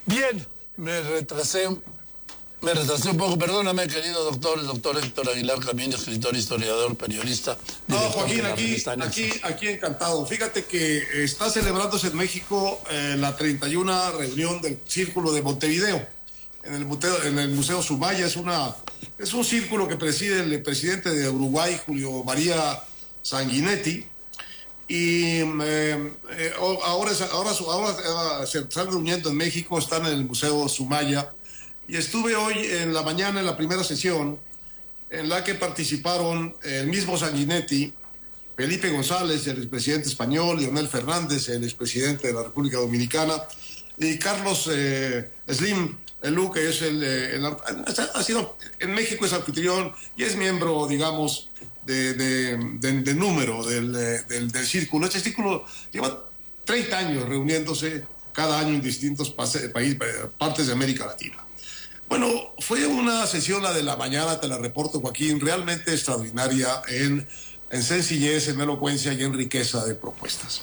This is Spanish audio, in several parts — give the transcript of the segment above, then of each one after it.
Bien, me retrasé un poco, perdóname, querido doctor, el doctor Héctor Aguilar Camín, escritor, historiador, periodista. No, Joaquín, aquí encantado. Fíjate que está celebrándose en México la 31 reunión del Círculo de Montevideo, en el Museo Sumaya. Es un círculo que preside el presidente de Uruguay, Julio María Sanguinetti, y ahora se están reuniendo en México, están en el Museo Sumaya, y estuve hoy en la mañana en la primera sesión en la que participaron el mismo Sanguinetti, Felipe González, el expresidente español, Leonel Fernández, el expresidente de la República Dominicana, y Carlos Slim Elú, que es ha sido en México, es anfitrión y es miembro, digamos, de número del círculo. Este círculo lleva 30 años reuniéndose cada año en distintos partes de América Latina. Bueno, fue una sesión, la de la mañana, te la reporto, Joaquín, realmente extraordinaria en sencillez, en elocuencia y en riqueza de propuestas.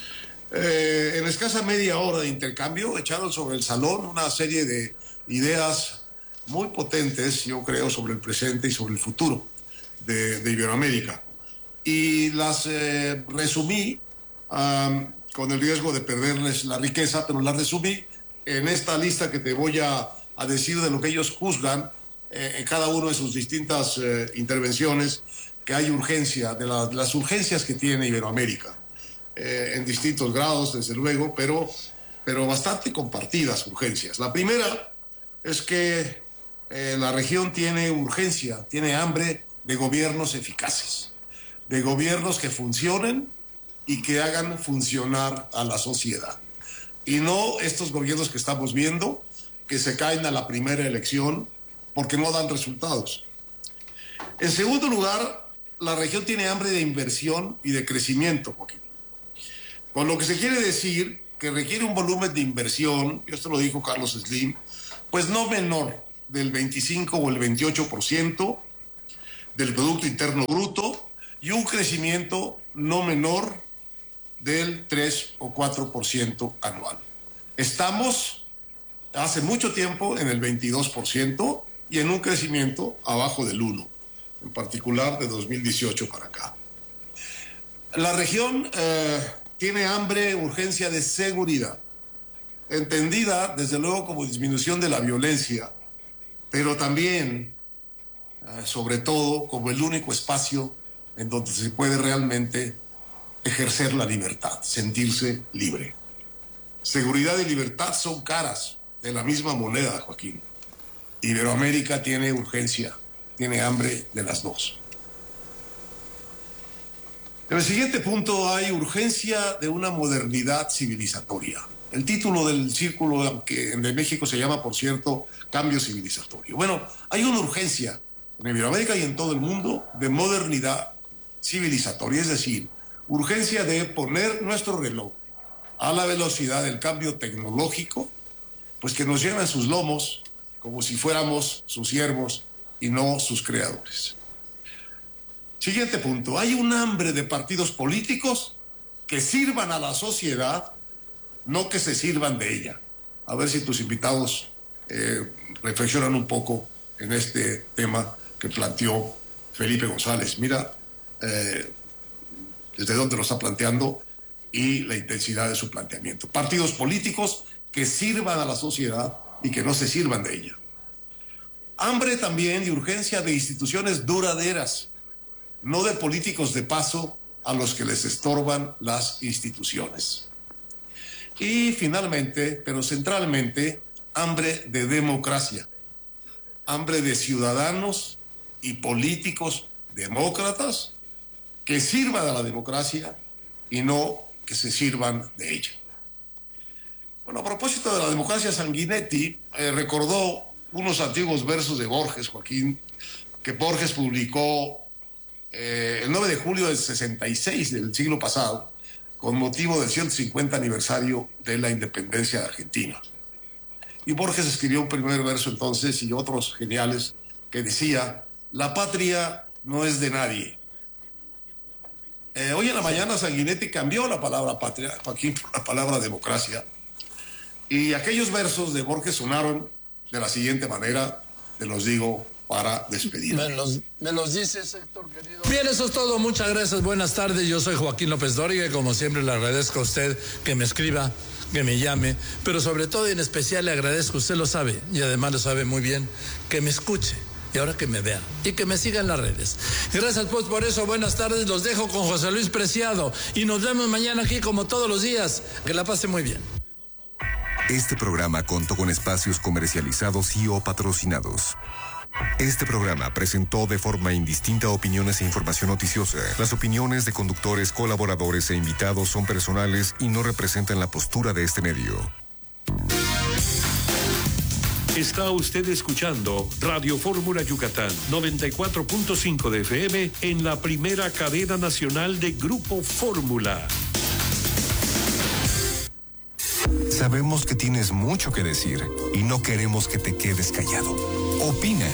En escasa media hora de intercambio echaron sobre el salón una serie de ideas muy potentes, yo creo, sobre el presente y sobre el futuro de Iberoamérica. Y las resumí con el riesgo de perderles la riqueza, pero las resumí en esta lista que te voy a decir de lo que ellos juzgan en cada uno de sus distintas intervenciones, que hay urgencia, de las urgencias que tiene Iberoamérica, en distintos grados, desde luego, pero bastante compartidas urgencias. La primera es que la región tiene urgencia, tiene hambre de gobiernos eficaces, de gobiernos que funcionen y que hagan funcionar a la sociedad. Y no estos gobiernos que estamos viendo, que se caen a la primera elección porque no dan resultados. En segundo lugar, la región tiene hambre de inversión y de crecimiento, Joaquín. Con lo que se quiere decir que requiere un volumen de inversión, y esto lo dijo Carlos Slim, pues no menor del 25 o el 28% del Producto Interno Bruto, y un crecimiento no menor del 3 o 4% anual. Estamos hace mucho tiempo en el 22% y en un crecimiento abajo del 1%, en particular de 2018 para acá. La región tiene hambre, urgencia de seguridad, entendida desde luego como disminución de la violencia, pero también, sobre todo, como el único espacio en donde se puede realmente ejercer la libertad, sentirse libre. Seguridad y libertad son caras de la misma moneda, Joaquín. Iberoamérica tiene urgencia, tiene hambre de las dos. En el siguiente punto hay urgencia de una modernidad civilizatoria. El título del círculo, que de México se llama, por cierto, Cambio Civilizatorio. Bueno, hay una urgencia en Iberoamérica y en todo el mundo de modernidad civilizatoria, es decir, urgencia de poner nuestro reloj a la velocidad del cambio tecnológico, pues que nos lleva en sus lomos como si fuéramos sus siervos y no sus creadores. Siguiente punto, hay un hambre de partidos políticos que sirvan a la sociedad, no que se sirvan de ella. A ver si tus invitados reflexionan un poco en este tema que planteó Felipe González. Mira desde dónde lo está planteando y la intensidad de su planteamiento. Partidos políticos que sirvan a la sociedad y que no se sirvan de ella. Hambre también y urgencia de instituciones duraderas, no de políticos de paso a los que les estorban las instituciones. Y finalmente, pero centralmente, hambre de democracia, hambre de ciudadanos y políticos demócratas que sirvan a la democracia y no que se sirvan de ella. Bueno, a propósito de la democracia, Sanguinetti recordó unos antiguos versos de Borges, Joaquín, que Borges publicó el 9 de julio del 66 del siglo pasado, con motivo del 150 aniversario de la independencia de Argentina. Y Borges escribió un primer verso entonces y otros geniales que decía: la patria no es de nadie. Hoy en la mañana Sanguinetti cambió la palabra patria, Joaquín, por la palabra democracia, Y aquellos versos de Borges sonaron de la siguiente manera, te los digo para despedir. Me los dices, Héctor, querido. Bien, eso es todo. Muchas gracias. Buenas tardes. Yo soy Joaquín López Dóriga y como siempre le agradezco a usted que me escriba, que me llame, pero sobre todo y en especial le agradezco, usted lo sabe y además lo sabe muy bien, que me escuche y ahora que me vea y que me siga en las redes. Gracias pues por eso. Buenas tardes. Los dejo con José Luis Preciado y nos vemos mañana aquí como todos los días. Que la pase muy bien. Este programa contó con espacios comercializados y o patrocinados. Este programa presentó de forma indistinta opiniones e información noticiosa. Las opiniones de conductores, colaboradores e invitados son personales y no representan la postura de este medio. Está usted escuchando Radio Fórmula Yucatán, 94.5 de FM en la primera cadena nacional de Grupo Fórmula. Sabemos que tienes mucho que decir y no queremos que te quedes callado. Opina.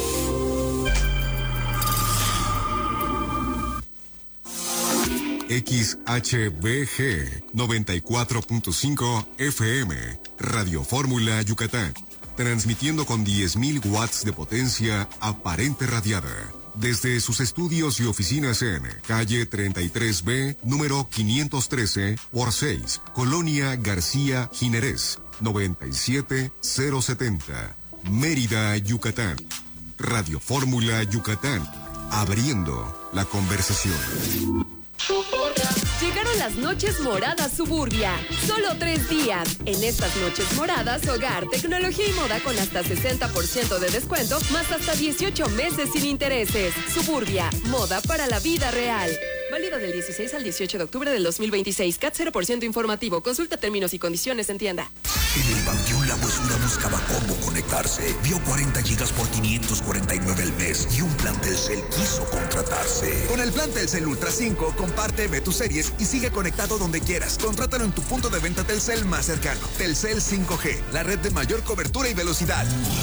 XHBG 94.5 FM, Radio Fórmula Yucatán, transmitiendo con 10.000 watts de potencia aparente radiada. Desde sus estudios y oficinas en calle 33B, número 513 por 6, Colonia García Jiménez, 97070, Mérida, Yucatán. Radio Fórmula Yucatán, abriendo la conversación. Llegaron las noches moradas Suburbia. Solo 3 días. En estas noches moradas, hogar, tecnología y moda con hasta 60% de descuento, más hasta 18 meses sin intereses. Suburbia, moda para la vida real. Válido del 16 al 18 de octubre del 2026. CAT 0% informativo. Consulta términos y condiciones en tienda. En el Panteón La Huesura buscaba cómo conectarse. Vio 40 gigas por 549 al mes y un plan Telcel quiso contratarse. Con el plan Telcel Ultra 5, comparte, ve tus series y sigue conectado donde quieras. Contrátalo en tu punto de venta Telcel más cercano. Telcel 5G, la red de mayor cobertura y velocidad.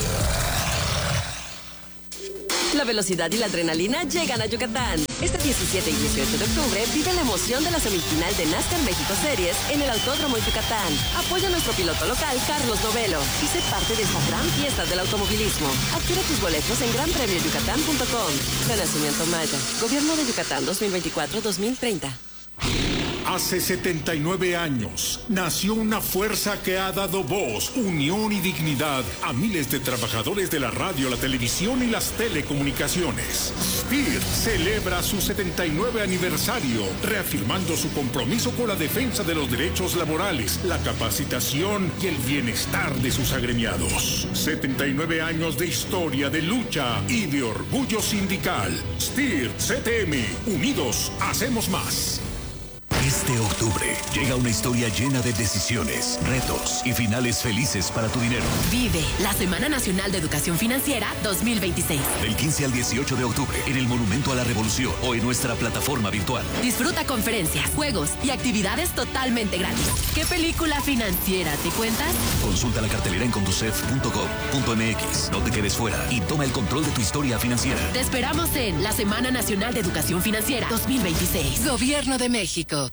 La velocidad y la adrenalina llegan a Yucatán. Este 17 y 18 de octubre vive la emoción de la semifinal de NASCAR México Series en el Autódromo Yucatán. Apoya a nuestro piloto local, Carlos Novelo, y sé parte de esta gran fiesta del automovilismo. Adquiere tus boletos en granpremioyucatán.com. Renacimiento Maya. Gobierno de Yucatán 2024-2030. Hace 79 años nació una fuerza que ha dado voz, unión y dignidad a miles de trabajadores de la radio, la televisión y las telecomunicaciones. SPIR celebra su 79 aniversario, reafirmando su compromiso con la defensa de los derechos laborales, la capacitación y el bienestar de sus agremiados. 79 años de historia, de lucha y de orgullo sindical. SPIR CTM, unidos hacemos más. Este octubre llega una historia llena de decisiones, retos y finales felices para tu dinero. Vive la Semana Nacional de Educación Financiera 2026. Del 15 al 18 de octubre en el Monumento a la Revolución o en nuestra plataforma virtual. Disfruta conferencias, juegos y actividades totalmente gratis. ¿Qué película financiera te cuentas? Consulta la cartelera en conducef.gov.mx. No te quedes fuera y toma el control de tu historia financiera. Te esperamos en la Semana Nacional de Educación Financiera 2026. Gobierno de México.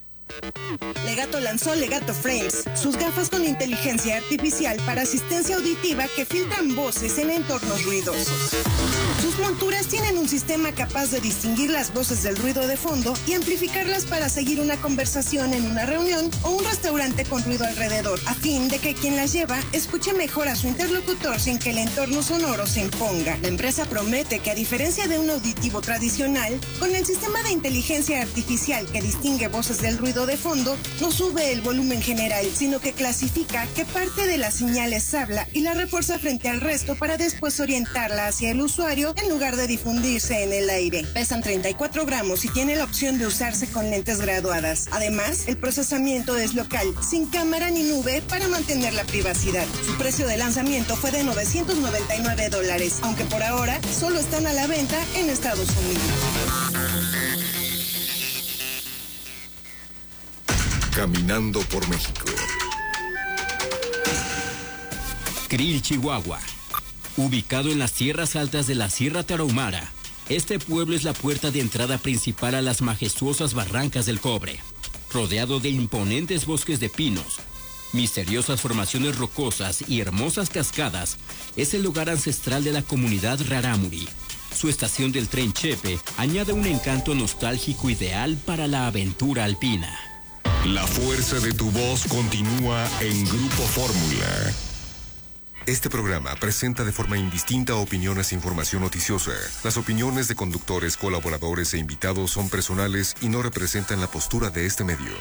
Legato lanzó Legato Frames, sus gafas con inteligencia artificial para asistencia auditiva que filtran voces en entornos ruidosos. Sus monturas tienen un sistema capaz de distinguir las voces del ruido de fondo y amplificarlas para seguir una conversación en una reunión o un restaurante con ruido alrededor, a fin de que quien las lleva escuche mejor a su interlocutor sin que el entorno sonoro se imponga. La empresa promete que, a diferencia de un auditivo tradicional, con el sistema de inteligencia artificial que distingue voces del ruido de fondo, no sube el volumen general, sino que clasifica qué parte de las señales habla y la refuerza frente al resto para después orientarla hacia el usuario en lugar de difundirse en el aire. Pesan 34 gramos y tiene la opción de usarse con lentes graduadas. Además, el procesamiento es local, sin cámara ni nube para mantener la privacidad. Su precio de lanzamiento fue de $999, aunque por ahora solo están a la venta en Estados Unidos. Caminando por México. Krill, Chihuahua. Ubicado en las tierras altas de la Sierra Tarahumara, este pueblo es la puerta de entrada principal a las majestuosas barrancas del Cobre, rodeado de imponentes bosques de pinos, misteriosas formaciones rocosas y hermosas cascadas, es el lugar ancestral de la comunidad Rarámuri. Su estación del tren Chepe añade un encanto nostálgico ideal para la aventura alpina. La fuerza de tu voz continúa en Grupo Fórmula. Este programa presenta de forma indistinta opiniones e información noticiosa. Las opiniones de conductores, colaboradores e invitados son personales y no representan la postura de este medio.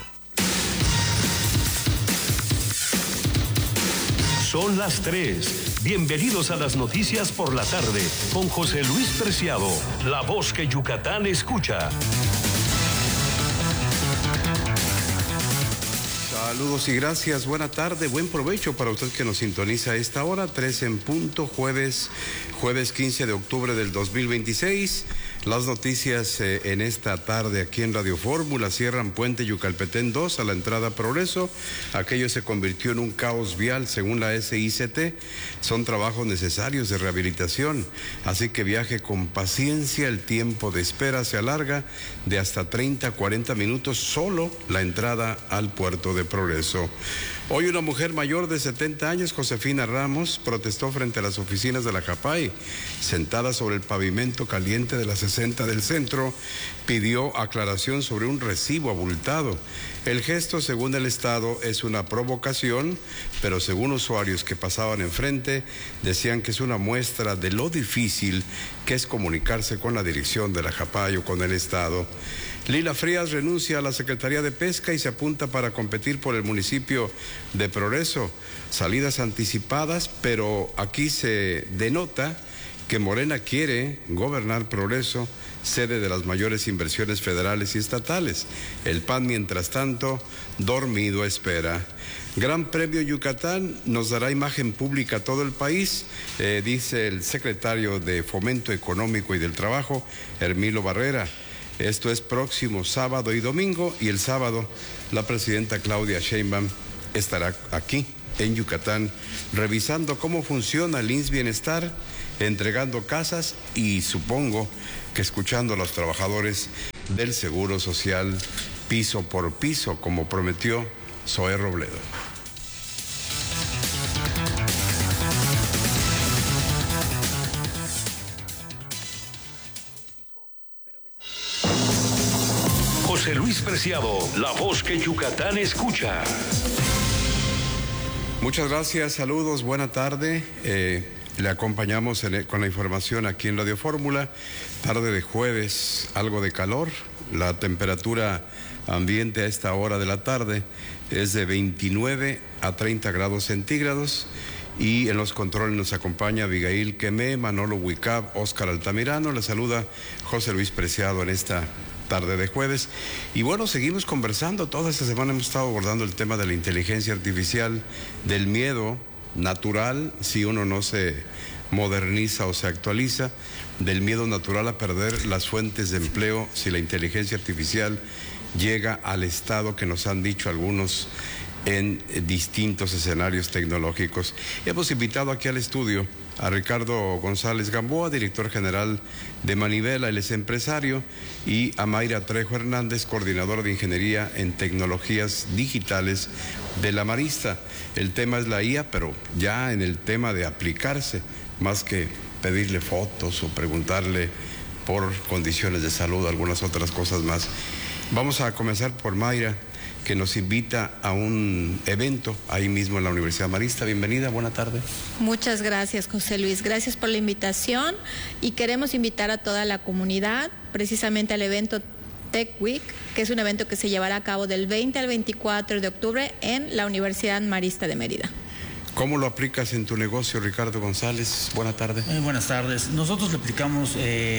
Son las 3. Bienvenidos a las noticias por la tarde con José Luis Preciado, la voz que Yucatán escucha. Saludos y gracias, buena tarde, buen provecho para usted que nos sintoniza a esta hora, 3 en punto, jueves 15 de octubre del 2026. Las noticias en esta tarde aquí en Radio Fórmula: cierran Puente Yucalpetén 2 a la entrada Progreso. Aquello se convirtió en un caos vial según la SICT. Son trabajos necesarios de rehabilitación, así que viaje con paciencia. El tiempo de espera se alarga de hasta 30 a 40 minutos solo la entrada al puerto de Progreso. Hoy una mujer mayor de 70 años, Josefina Ramos, protestó frente a las oficinas de la JAPAI. Sentada sobre el pavimento caliente de la 60 del centro, pidió aclaración sobre un recibo abultado. El gesto, según el Estado, es una provocación, pero según usuarios que pasaban enfrente, decían que es una muestra de lo difícil que es comunicarse con la dirección de la JAPAI o con el Estado. Lila Frías renuncia a la Secretaría de Pesca y se apunta para competir por el municipio de Progreso. Salidas anticipadas, pero aquí se denota que Morena quiere gobernar Progreso, sede de las mayores inversiones federales y estatales. El PAN, mientras tanto, dormido espera. Gran Premio Yucatán nos dará imagen pública a todo el país, dice el secretario de Fomento Económico y del Trabajo, Hermilo Barrera. Esto es próximo sábado y domingo, y el sábado la presidenta Claudia Sheinbaum estará aquí en Yucatán revisando cómo funciona el IMSS Bienestar, entregando casas y supongo que escuchando a los trabajadores del Seguro Social piso por piso, como prometió Zoé Robledo. José Luis Preciado, la voz que Yucatán escucha. Muchas gracias, saludos, buena tarde. Le acompañamos con la información aquí en Radio Fórmula. Tarde de jueves, algo de calor. La temperatura ambiente a esta hora de la tarde es de 29 a 30 grados centígrados. Y en los controles nos acompaña Abigail Quemé, Manolo Huicab, Óscar Altamirano. Le saluda José Luis Preciado en esta tarde de jueves. Y bueno, seguimos conversando. Toda esta semana hemos estado abordando el tema de la inteligencia artificial, del miedo natural si uno no se moderniza o se actualiza, del miedo natural a perder las fuentes de empleo si la inteligencia artificial llega al estado que nos han dicho algunos en distintos escenarios tecnológicos. Hemos invitado aquí al estudio a Ricardo González Gamboa, director general de Manivela, él es empresario, y a Mayra Trejo Hernández, coordinadora de Ingeniería en Tecnologías Digitales de la Marista. El tema es la IA, pero ya en el tema de aplicarse, más que pedirle fotos o preguntarle por condiciones de salud, algunas otras cosas más. Vamos a comenzar por Mayra, que nos invita a un evento ahí mismo en la Universidad Marista. Bienvenida, buena tarde. Muchas gracias, José Luis. Gracias por la invitación y queremos invitar a toda la comunidad precisamente al evento Tech Week, que es un evento que se llevará a cabo del 20 al 24 de octubre en la Universidad Marista de Mérida. ¿Cómo lo aplicas en tu negocio, Ricardo González? Buenas tardes. Buenas tardes. Nosotros le aplicamos,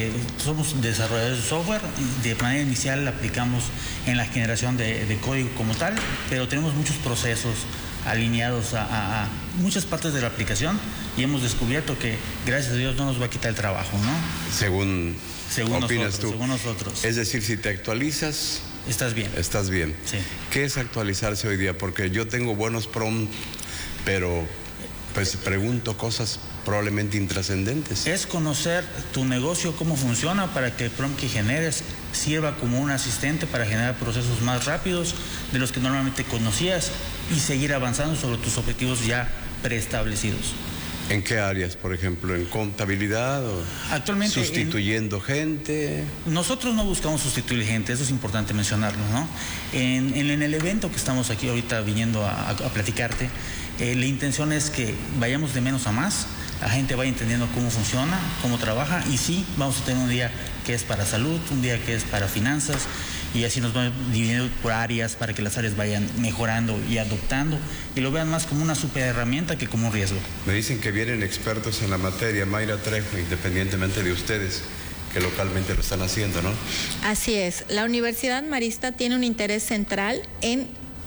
somos desarrolladores de software, y de manera inicial la aplicamos en la generación de código como tal, pero tenemos muchos procesos alineados a muchas partes de la aplicación y hemos descubierto que, gracias a Dios, no nos va a quitar el trabajo, ¿no? Según opinas tú. Según nosotros. Es decir, si te actualizas... Estás bien. Estás bien. Sí. ¿Qué es actualizarse hoy día? Porque yo tengo buenos prompts, pero pues pregunto cosas probablemente intrascendentes. Es conocer tu negocio, cómo funciona, para que el prompt que generes sirva como un asistente para generar procesos más rápidos de los que normalmente conocías y seguir avanzando sobre tus objetivos ya preestablecidos. ¿En qué áreas, por ejemplo? ¿En contabilidad o actualmente sustituyendo gente? Nosotros no buscamos sustituir gente, eso es importante mencionarlo, ¿no? En el evento que estamos aquí ahorita viniendo a platicarte, la intención es que vayamos de menos a más, la gente vaya entendiendo cómo funciona, cómo trabaja, y sí, vamos a tener un día que es para salud, un día que es para finanzas, y así nos van dividiendo por áreas para que las áreas vayan mejorando y adoptando y lo vean más como una super herramienta que como un riesgo. Me dicen que vienen expertos en la materia, Mayra Trejo, independientemente de ustedes, que localmente lo están haciendo, ¿no? Así es. La Universidad Marista tiene un interés central en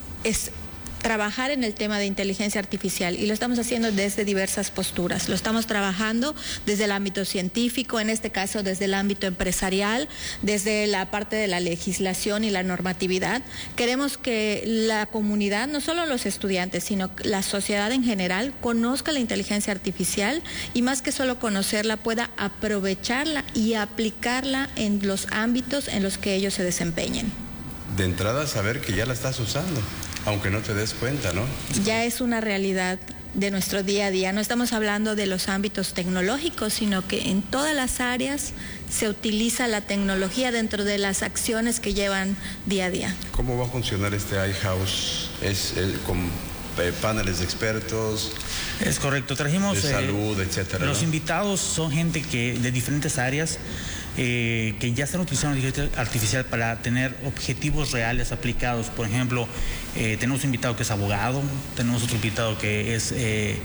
trabajar en el tema de inteligencia artificial y lo estamos haciendo desde diversas posturas. Lo estamos trabajando desde el ámbito científico, en este caso desde el ámbito empresarial, desde la parte de la legislación y la normatividad. Queremos que la comunidad, no solo los estudiantes, sino la sociedad en general, conozca la inteligencia artificial y más que solo conocerla, pueda aprovecharla y aplicarla en los ámbitos en los que ellos se desempeñen. De entrada, saber que ya la estás usando, aunque no te des cuenta, ¿no? Ya es una realidad de nuestro día a día. No estamos hablando de los ámbitos tecnológicos, sino que en todas las áreas se utiliza la tecnología dentro de las acciones que llevan día a día. ¿Cómo va a funcionar este iHouse? ¿Es con paneles de expertos? Es correcto, trajimos de salud, etcétera. Los ¿no? invitados son gente que de diferentes áreas que ya están utilizando la inteligencia artificial para tener objetivos reales aplicados. Por ejemplo, tenemos un invitado que es abogado, tenemos otro invitado que es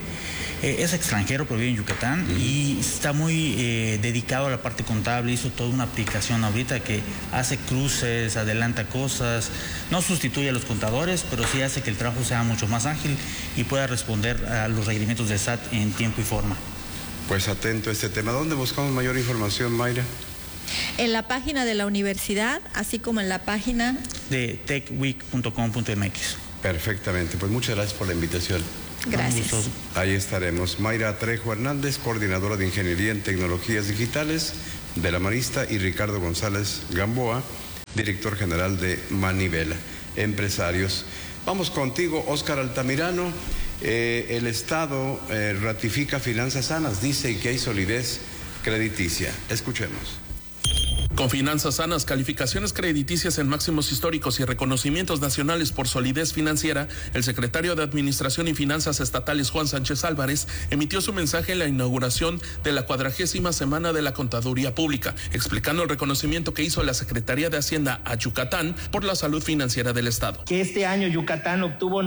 extranjero, pero vive en Yucatán y está muy dedicado a la parte contable. Hizo toda una aplicación ahorita que hace cruces, adelanta cosas, no sustituye a los contadores, pero sí hace que el trabajo sea mucho más ágil y pueda responder a los requerimientos del SAT en tiempo y forma. Pues atento a este tema. ¿Dónde buscamos mayor información, Mayra? En la página de la universidad, así como en la página de techweek.com.mx. Perfectamente, pues muchas gracias por la invitación. Gracias. Ahí estaremos. Mayra Trejo Hernández, coordinadora de Ingeniería en Tecnologías Digitales de la Marista, y Ricardo González Gamboa, director general de Manivela Empresarios. Vamos contigo, Óscar Altamirano. El Estado ratifica finanzas sanas, dice que hay solidez crediticia. Escuchemos. Con finanzas sanas, calificaciones crediticias en máximos históricos y reconocimientos nacionales por solidez financiera, el secretario de Administración y Finanzas Estatales, Juan Sánchez Álvarez, emitió su mensaje en la inauguración de la 40ª Semana de la Contaduría Pública, explicando el reconocimiento que hizo la Secretaría de Hacienda a Yucatán por la salud financiera del Estado. Que este año Yucatán obtuvo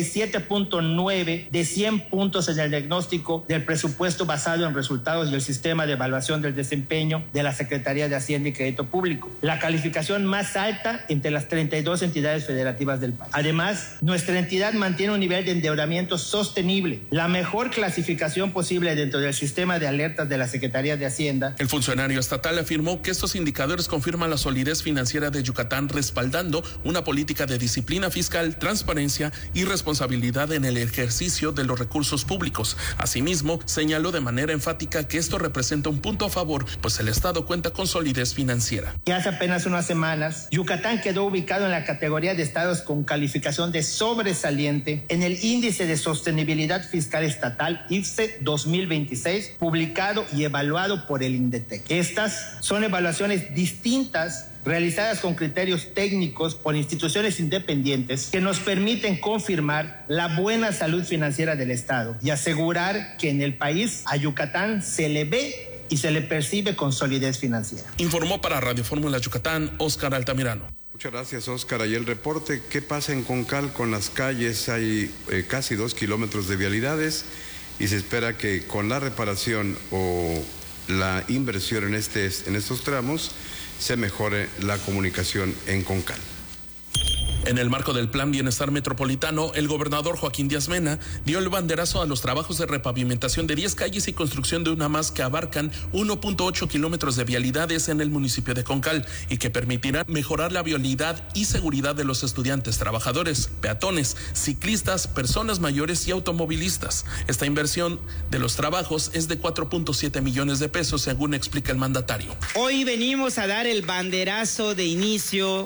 97.9 de 100 puntos en el diagnóstico del presupuesto basado en resultados del sistema de evaluación del desempeño de la Secretaría de Hacienda y Crédito Público, la calificación más alta entre las 32 entidades federativas del país. Además, nuestra entidad mantiene un nivel de endeudamiento sostenible, la mejor clasificación posible dentro del sistema de alertas de la Secretaría de Hacienda. El funcionario estatal afirmó que estos indicadores confirman la solidez financiera de Yucatán, respaldando una política de disciplina fiscal, transparencia y responsabilidad en el ejercicio de los recursos públicos. Asimismo, señaló de manera enfática que esto representa un punto a favor, pues el Estado cuenta con solidez financiera. Que hace apenas unas semanas, Yucatán quedó ubicado en la categoría de estados con calificación de sobresaliente en el Índice de Sostenibilidad Fiscal Estatal, IFSE 2026, publicado y evaluado por el INDETEC. Estas son evaluaciones distintas realizadas con criterios técnicos por instituciones independientes que nos permiten confirmar la buena salud financiera del Estado y asegurar que en el país a Yucatán se le ve y se le percibe con solidez financiera. Informó para Radio Fórmula Yucatán, Óscar Altamirano. Muchas gracias, Óscar. Ahí el reporte. ¿Qué pasa en Concal con las calles? Hay casi 2 kilómetros de vialidades y se espera que con la reparación o la inversión en estos tramos se mejore la comunicación en Concal. En el marco del Plan Bienestar Metropolitano, el gobernador Joaquín Díaz Mena dio el banderazo a los trabajos de repavimentación de 10 calles y construcción de una más que abarcan 1.8 kilómetros de vialidades en el municipio de Concal y que permitirán mejorar la vialidad y seguridad de los estudiantes, trabajadores, peatones, ciclistas, personas mayores y automovilistas. Esta inversión de los trabajos es de 4.7 millones de pesos, según explica el mandatario. Hoy venimos a dar el banderazo de inicio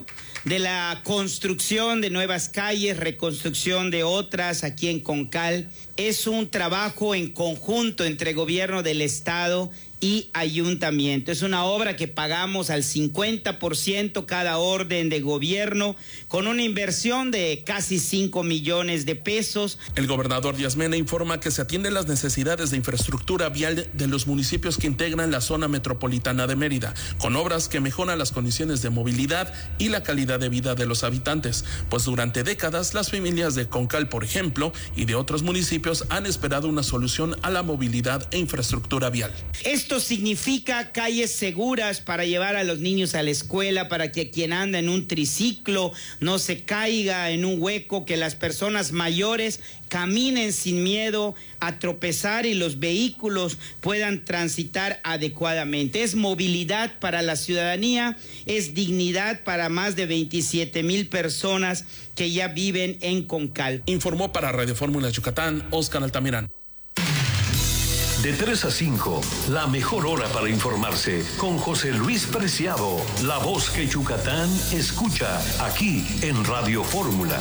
de la construcción de nuevas calles, reconstrucción de otras aquí en Concal. Es un trabajo en conjunto entre gobierno del estado y ayuntamiento. Es una obra que pagamos al 50% cada orden de gobierno, con una inversión de casi 5 millones de pesos. El gobernador Díaz Mena informa que se atienden las necesidades de infraestructura vial de los municipios que integran la zona metropolitana de Mérida, con obras que mejoran las condiciones de movilidad y la calidad de vida de los habitantes, pues durante décadas las familias de Concal, por ejemplo, y de otros municipios han esperado una solución a la movilidad e infraestructura vial. Esto significa calles seguras para llevar a los niños a la escuela, para que quien anda en un triciclo no se caiga en un hueco, que las personas mayores caminen sin miedo a tropezar y los vehículos puedan transitar adecuadamente. Es movilidad para la ciudadanía, es dignidad para más de 27,000 personas que ya viven en Concal. Informó para Radio Fórmula Yucatán, Oscar Altamirano. De 3 a 5, la mejor hora para informarse con José Luis Preciado, la voz que Yucatán escucha aquí en Radio Fórmula.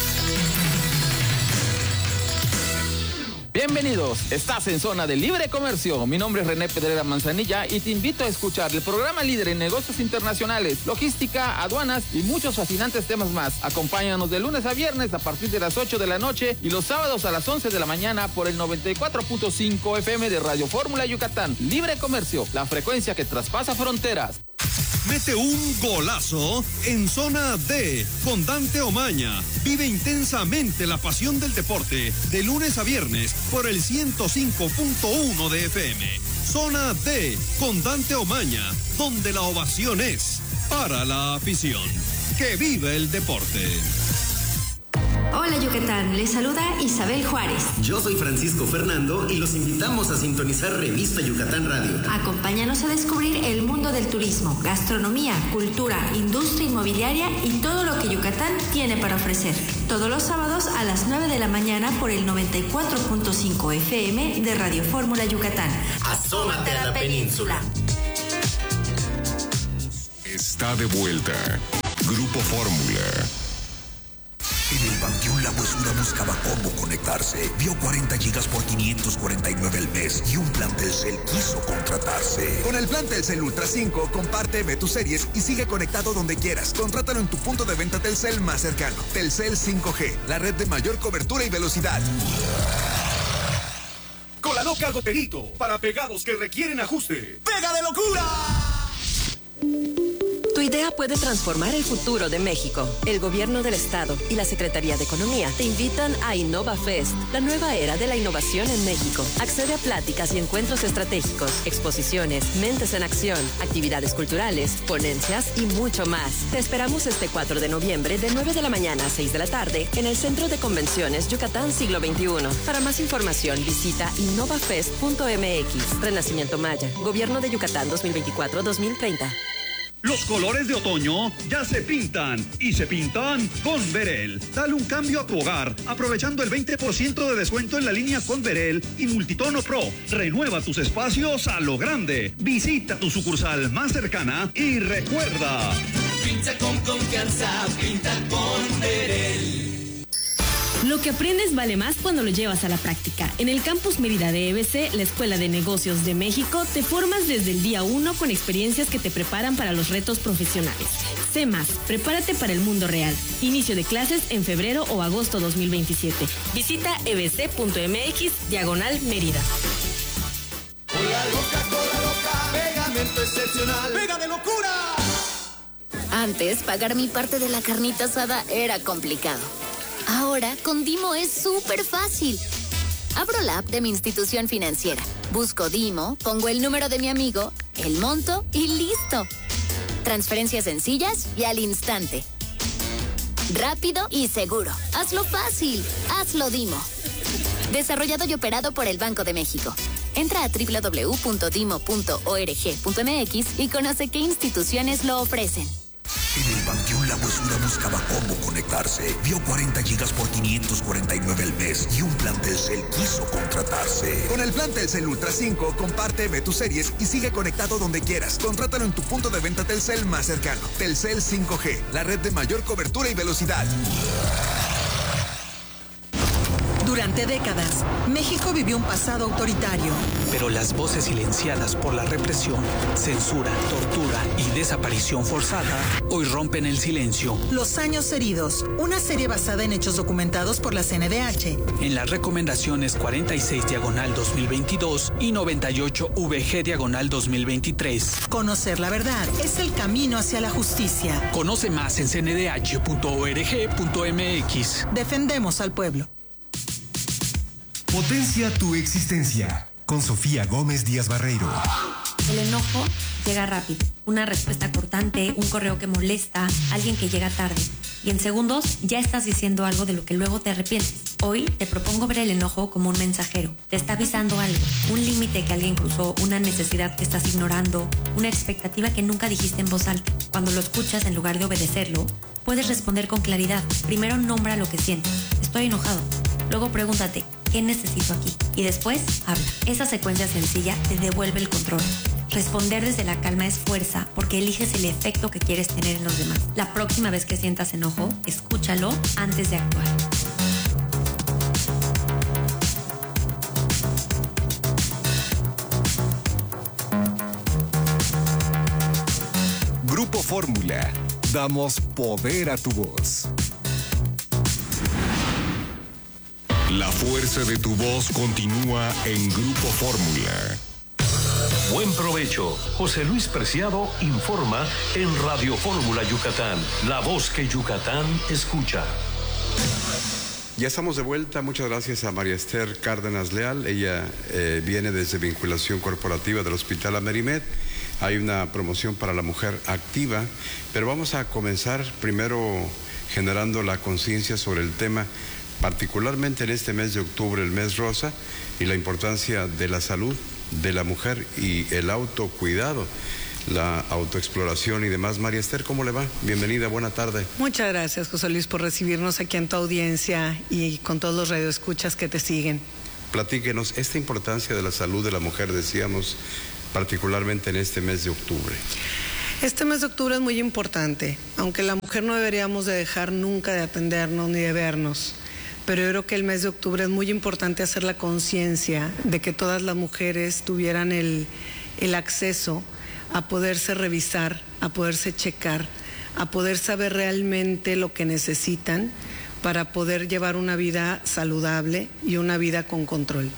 Bienvenidos, estás en Zona de Libre Comercio. Mi nombre es René Pedrera Manzanilla y te invito a escuchar el programa líder en negocios internacionales, logística, aduanas y muchos fascinantes temas más. Acompáñanos de lunes a viernes a partir de las 8 de la noche y los sábados a las 11 de la mañana por el 94.5 FM de Radio Fórmula Yucatán. Libre Comercio, la frecuencia que traspasa fronteras. Mete un golazo en Zona D con Dante Omaña. Vive intensamente la pasión del deporte de lunes a viernes por el 105.1 de FM. Zona D con Dante Omaña, donde la ovación es para la afición. ¡Que vive el deporte! Hola Yucatán, les saluda Isabel Juárez. Yo soy Francisco Fernando y los invitamos a sintonizar Revista Yucatán Radio. Acompáñanos a descubrir el mundo del turismo, gastronomía, cultura, industria inmobiliaria y todo lo que Yucatán tiene para ofrecer. Todos los sábados a las 9 de la mañana por el 94.5 FM de Radio Fórmula Yucatán. Asómate a la península. Está de vuelta Grupo Fórmula. En el Panteón La Huesura buscaba cómo conectarse. Vio 40 gigas por 549 al mes y un plan Telcel quiso contratarse. Con el plan Telcel Ultra 5, comparte, ve tus series y sigue conectado donde quieras. Contrátalo en tu punto de venta Telcel más cercano. Telcel 5G, la red de mayor cobertura y velocidad. Con la loca Goterito, para pegados que requieren ajuste. ¡Pega de locura! Tu idea puede transformar el futuro de México. El Gobierno del Estado y la Secretaría de Economía te invitan a InnovaFest, la nueva era de la innovación en México. Accede a pláticas y encuentros estratégicos, exposiciones, mentes en acción, actividades culturales, ponencias y mucho más. Te esperamos este 4 de noviembre de 9 de la mañana a 6 de la tarde en el Centro de Convenciones Yucatán Siglo XXI. Para más información visita innovafest.mx. Renacimiento Maya, Gobierno de Yucatán 2024-2030. Los colores de otoño ya se pintan y se pintan con Verel. Dale un cambio a tu hogar aprovechando el 20% de descuento en la línea con Verel y Multitono Pro. Renueva tus espacios a lo grande. Visita tu sucursal más cercana y recuerda: pinta con confianza, pinta con Verel. Lo que aprendes vale más cuando lo llevas a la práctica. En el Campus Mérida de EBC, la Escuela de Negocios de México, te formas desde el día 1 con experiencias que te preparan para los retos profesionales. Sé más, prepárate para el mundo real. Inicio de clases en febrero o agosto 2027. Visita ebc.mx/Mérida. Cola loca, pegamento excepcional, pega de locura. Antes, pagar mi parte de la carnita asada era complicado. Ahora, con Dimo es súper fácil. Abro la app de mi institución financiera, busco Dimo, pongo el número de mi amigo, el monto y listo. Transferencias sencillas y al instante. Rápido y seguro. Hazlo fácil. Hazlo Dimo. Desarrollado y operado por el Banco de México. Entra a www.dimo.org.mx y conoce qué instituciones lo ofrecen. En el Panteón La huesura buscaba cómo conectarse. Vio 40 gigas por 549 al mes y un plan Telcel quiso contratarse. Con el plan Telcel Ultra 5, comparte, ve tus series y sigue conectado donde quieras. Contrátalo en tu punto de venta Telcel más cercano. Telcel 5G, la red de mayor cobertura y velocidad. Durante décadas, México vivió un pasado autoritario. Pero las voces silenciadas por la represión, censura, tortura y desaparición forzada hoy rompen el silencio. Los años heridos, una serie basada en hechos documentados por la CNDH. En las recomendaciones 46/2022 y 98/VG/2023. Conocer la verdad es el camino hacia la justicia. Conoce más en cndh.org.mx. Defendemos al pueblo. Potencia tu existencia con Sofía Gómez Díaz Barreiro. El enojo llega rápido. Una respuesta cortante, un correo que molesta, alguien que llega tarde. Y en segundos ya estás diciendo algo de lo que luego te arrepientes. Hoy te propongo ver el enojo como un mensajero. Te está avisando algo, un límite que alguien cruzó, una necesidad que estás ignorando, una expectativa que nunca dijiste en voz alta. Cuando lo escuchas, en lugar de obedecerlo, puedes responder con claridad. Primero nombra lo que sientes. Estoy enojado. Luego pregúntate, ¿qué necesito aquí? Y después, habla. Esa secuencia sencilla te devuelve el control. Responder desde la calma es fuerza porque eliges el efecto que quieres tener en los demás. La próxima vez que sientas enojo, escúchalo antes de actuar. Grupo Fórmula. Damos poder a tu voz. La fuerza de tu voz continúa en Grupo Fórmula. Buen provecho. José Luis Preciado informa en Radio Fórmula Yucatán, la voz que Yucatán escucha. Ya estamos de vuelta. Muchas gracias a María Esther Cárdenas Leal. Ella viene desde Vinculación Corporativa del Hospital Amerimed. Hay una promoción para la mujer activa, pero vamos a comenzar primero generando la conciencia sobre el tema, particularmente en este mes de octubre, el mes rosa, y la importancia de la salud de la mujer y el autocuidado, la autoexploración y demás. María Esther, ¿cómo le va? Bienvenida, buena tarde. Muchas gracias, José Luis, por recibirnos aquí en tu audiencia y con todos los radioescuchas que te siguen. Platíquenos esta importancia de la salud de la mujer, decíamos, particularmente en este mes de octubre. Este mes de octubre es muy importante, aunque la mujer no deberíamos de dejar nunca de atendernos ni de vernos. Pero yo creo que el mes de octubre es muy importante hacer la conciencia de que todas las mujeres tuvieran el acceso a poderse revisar, a poderse checar, a poder saber realmente lo que necesitan para poder llevar una vida saludable y una vida con control.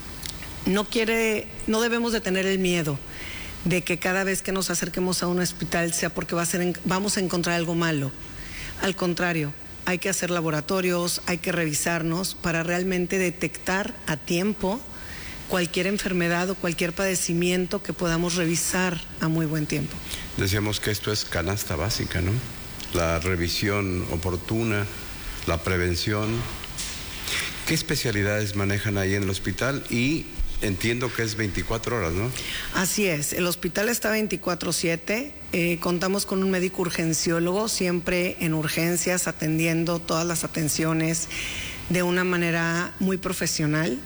No debemos de tener el miedo de que cada vez que nos acerquemos a un hospital sea porque vamos a encontrar algo malo. Al contrario, hay que hacer laboratorios, hay que revisarnos para realmente detectar a tiempo cualquier enfermedad o cualquier padecimiento que podamos revisar a muy buen tiempo. Decíamos que esto es canasta básica, ¿no? La revisión oportuna, la prevención. ¿Qué especialidades manejan ahí en el hospital? Y entiendo que es 24 horas, ¿no? Así es, el hospital está 24/7, contamos con un médico urgenciólogo siempre en urgencias atendiendo todas las atenciones de una manera muy profesional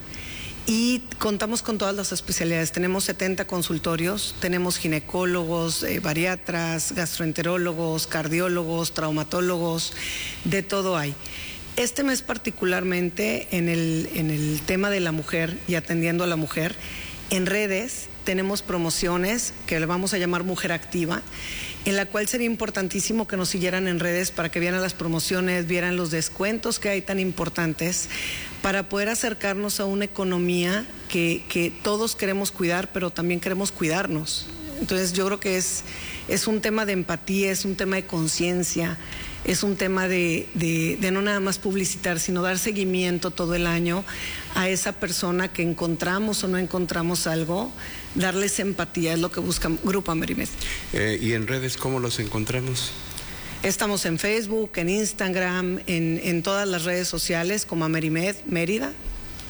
y contamos con todas las especialidades. Tenemos 70 consultorios, tenemos ginecólogos, bariatras, gastroenterólogos, cardiólogos, traumatólogos, de todo hay. Este mes particularmente en el tema de la mujer y atendiendo a la mujer, en redes tenemos promociones que le vamos a llamar Mujer Activa, en la cual sería importantísimo que nos siguieran en redes para que vieran las promociones, vieran los descuentos que hay tan importantes para poder acercarnos a una economía que todos queremos cuidar, pero también queremos cuidarnos. Entonces yo creo que es un tema de empatía, es un tema de conciencia, es un tema de no nada más publicitar, sino dar seguimiento todo el año a esa persona que encontramos o no encontramos algo, darles empatía, es lo que busca Grupo Amerimed. ¿Y en redes cómo los encontramos? Estamos en Facebook, en Instagram, en todas las redes sociales como Amerimed Mérida.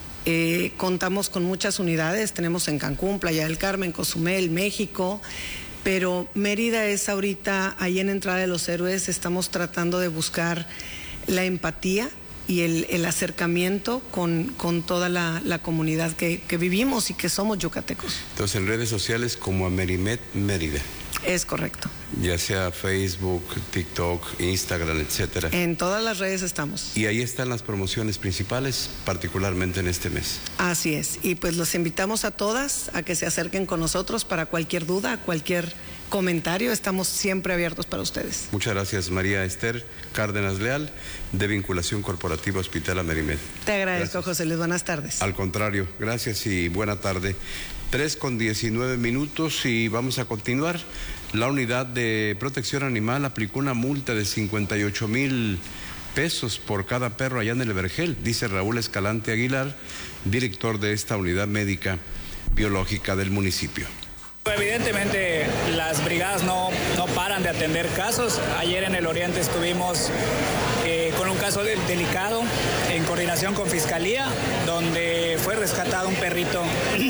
Contamos con muchas unidades, tenemos en Cancún, Playa del Carmen, Cozumel, México. pero Mérida es ahorita, ahí en Entrada de los Héroes, estamos tratando de buscar la empatía y el acercamiento con toda la comunidad que vivimos y que somos yucatecos. Entonces, en redes sociales como Amerimet Mérida. Es correcto. Ya sea Facebook, TikTok, Instagram, etcétera. En todas las redes estamos. Y ahí están las promociones principales, particularmente en este mes. Así es. Y pues los invitamos a todas a que se acerquen con nosotros para cualquier duda, cualquier comentario. Estamos siempre abiertos para ustedes. Muchas gracias, María Esther Cárdenas Leal, de Vinculación Corporativa Hospital Amerimet. Te agradezco, Gracias. José Luis. Buenas tardes. Al contrario, gracias y buena tarde. 3:19 y vamos a continuar. La Unidad de Protección Animal aplicó una multa de 58,000 pesos por cada perro allá en el Vergel, dice Raúl Escalante Aguilar, director de esta unidad médica biológica del municipio. Evidentemente las brigadas no paran de atender casos. Ayer en el Oriente estuvimos con un caso delicado en coordinación con Fiscalía, donde fue rescatado un perrito,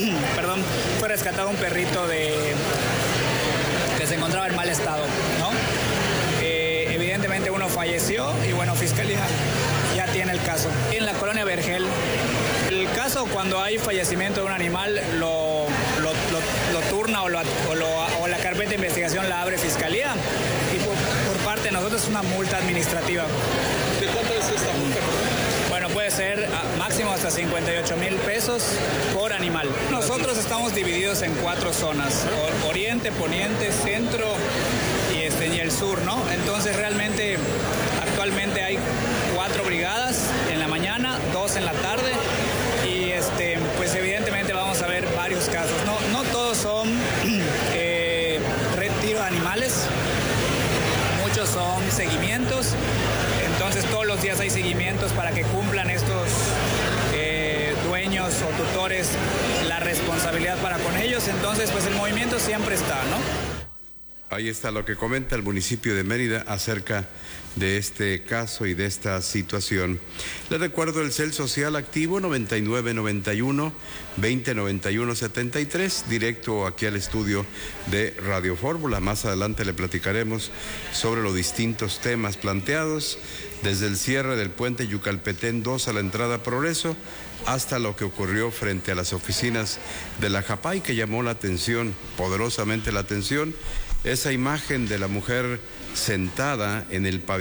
que se encontraba en mal estado, ¿no? Evidentemente uno falleció y bueno, Fiscalía ya tiene el caso. En la colonia Vergel, el caso cuando hay fallecimiento de un animal lo turna o la carpeta de investigación la abre Fiscalía y por parte de nosotros es una multa administrativa. ¿De cuánto es esta multa? Bueno, puede ser máximo hasta 58,000 pesos por animal. Nosotros estamos divididos en 4 zonas, oriente, poniente, centro y el sur, ¿no? Entonces realmente actualmente hay 4 brigadas en la mañana, 2 en la tarde y pues evidentemente vamos a ver varios casos. No todos son retiro de animales, muchos son seguimientos. Entonces todos los días hay seguimientos para que cumplan estos dueños o tutores la responsabilidad para con ellos. Entonces pues el movimiento siempre está, ¿no? Ahí está lo que comenta el municipio de Mérida acerca de este caso y de esta situación. Le recuerdo el cel social activo 9991-2091-73, directo aquí al estudio de Radio Fórmula. Más adelante le platicaremos sobre los distintos temas planteados, desde el cierre del puente Yucalpetén 2 a la entrada Progreso, hasta lo que ocurrió frente a las oficinas de la JAPAI, que llamó la atención, poderosamente la atención, esa imagen de la mujer sentada en el pabellón